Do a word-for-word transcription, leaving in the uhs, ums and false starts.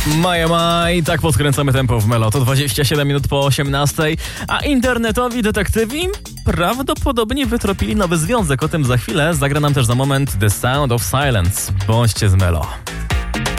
Maja maj, tak podkręcamy tempo w Melo. To dwadzieścia siedem minut po osiemnastej, a internetowi detektywi prawdopodobnie wytropili nowy związek. O tym za chwilę. Zagra nam też za moment The Sound of Silence. Bądźcie z Melo.